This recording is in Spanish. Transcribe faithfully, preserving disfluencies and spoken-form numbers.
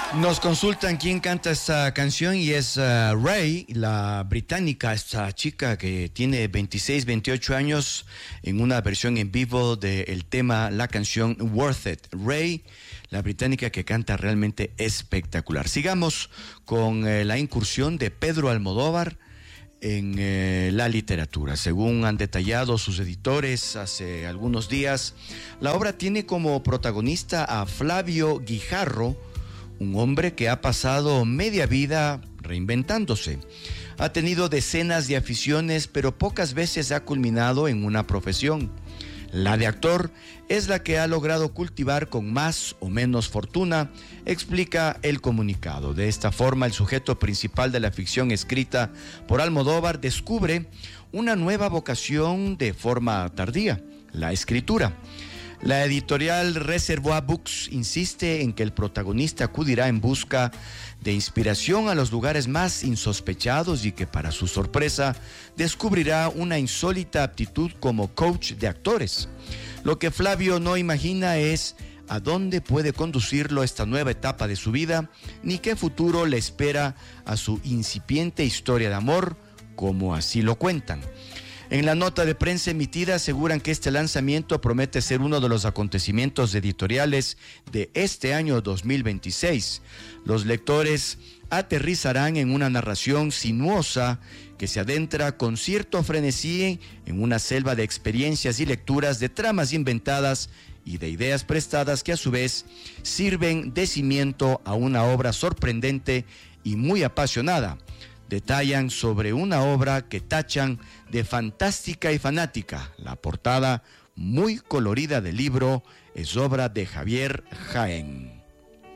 Nos consultan quién canta esta canción y es uh, Ray, la británica, esta chica que tiene veintiséis, veintiocho años, en una versión en vivo del tema, la canción Worth It. Ray, la británica que canta realmente espectacular. Sigamos con eh, la incursión de Pedro Almodóvar en eh, la literatura. Según han detallado sus editores hace algunos días, la obra tiene como protagonista a Flavio Guijarro, un hombre que ha pasado media vida reinventándose. Ha tenido decenas de aficiones, pero pocas veces ha culminado en una profesión. La de actor es la que ha logrado cultivar con más o menos fortuna, explica el comunicado. De esta forma, el sujeto principal de la ficción escrita por Almodóvar descubre una nueva vocación de forma tardía, la escritura. La editorial Reservoir Books insiste en que el protagonista acudirá en busca de inspiración a los lugares más insospechados y que, para su sorpresa, descubrirá una insólita aptitud como coach de actores. Lo que Flavio no imagina es a dónde puede conducirlo esta nueva etapa de su vida, ni qué futuro le espera a su incipiente historia de amor, como así lo cuentan. En la nota de prensa emitida aseguran que este lanzamiento promete ser uno de los acontecimientos editoriales de este año dos mil veintiséis. Los lectores aterrizarán en una narración sinuosa que se adentra con cierto frenesí en una selva de experiencias y lecturas, de tramas inventadas y de ideas prestadas que a su vez sirven de cimiento a una obra sorprendente y muy apasionada. Detallan sobre una obra que tachan de fantástica y fanática. La portada muy colorida del libro es obra de Javier Jaén.